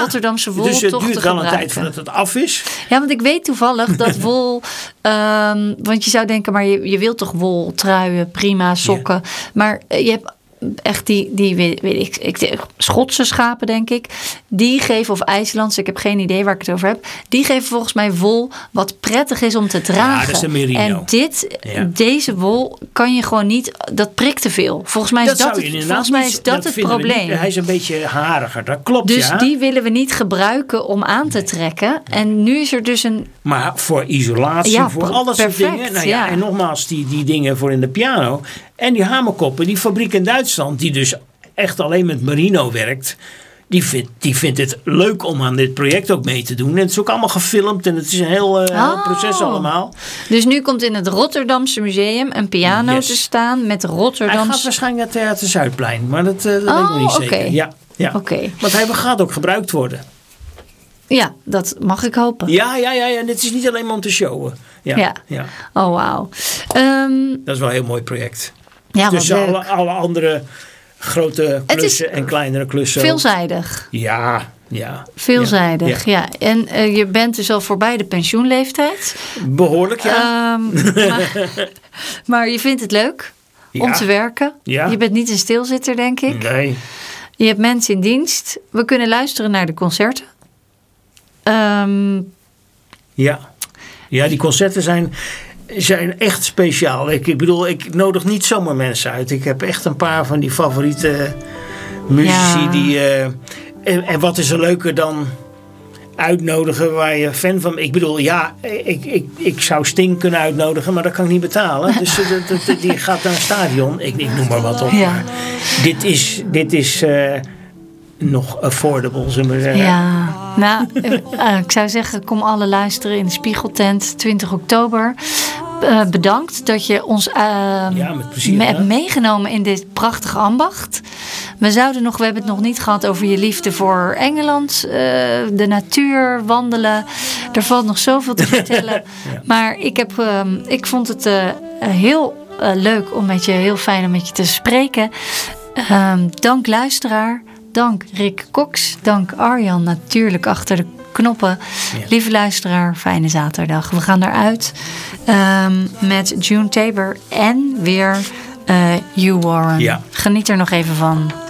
Rotterdamse wol toch te gebruiken. Dus het duurt wel een tijd voordat het af is. Ja, want ik weet toevallig dat wol... want je zou denken, maar je wilt toch wol, truien, prima, sokken. Ja. Maar je hebt echt die Schotse schapen, denk ik. Die geven, of IJslandse, ik heb geen idee waar ik het over heb. Die geven volgens mij wol wat prettig is om te dragen. Ja, dat is een merino. En deze wol kan je gewoon niet, dat prikt te veel. Volgens mij is dat het probleem. Hij is een beetje hariger, dat klopt. Dus die willen we niet gebruiken om aan te trekken. En nu is er dus een... Maar voor isolatie, voor al dat soort dingen. Nou ja, en nogmaals, die dingen voor in de piano. En die hamerkoppen, die fabriek in Duitsland, die dus echt alleen met merino werkt, die vindt het leuk om aan dit project ook mee te doen. En het is ook allemaal gefilmd en het is een heel proces allemaal. Dus nu komt in het Rotterdamse museum een piano te staan met Rotterdamse... Hij gaat waarschijnlijk naar Theater Zuidplein, maar dat weet ik niet zeker. Ja. Okay. Want hij gaat ook gebruikt worden. Ja, dat mag ik hopen. Ja. En dit is niet alleen maar om te showen. Ja. Oh, wauw. Dat is wel een heel mooi project. Ja, tussen alle andere grote klussen en kleinere klussen. Veelzijdig. Ja. Veelzijdig, ja. En je bent dus al voorbij de pensioenleeftijd. Behoorlijk, ja. Maar je vindt het leuk om te werken. Ja. Je bent niet een stilzitter, denk ik. Nee. Je hebt mensen in dienst. We kunnen luisteren naar de concerten. Ja, die concerten zijn echt speciaal. Ik bedoel, ik nodig niet zomaar mensen uit. Ik heb echt een paar van die favoriete muzici die... En wat is er leuker dan uitnodigen waar je fan van... Ik bedoel, ik zou Sting kunnen uitnodigen, maar dat kan ik niet betalen. Dus die gaat naar een stadion. Ik noem maar wat op. Ja. Maar dit is nog affordable, zullen we zeggen. Ja, nou, ik zou zeggen, kom alle luisteren in de Spiegeltent 20 oktober. Bedankt dat je ons hebt meegenomen in dit prachtige ambacht. We hebben het nog niet gehad over je liefde voor Engeland, de natuur, wandelen. Er valt nog zoveel te vertellen. Maar ik vond het heel leuk heel fijn om met je te spreken. Dank luisteraar. Dank Rick Cox. Dank Arjan natuurlijk achter de knoppen. Ja. Lieve luisteraar, fijne zaterdag. We gaan eruit met June Tabor en weer Hugh Warren. Ja. Geniet er nog even van.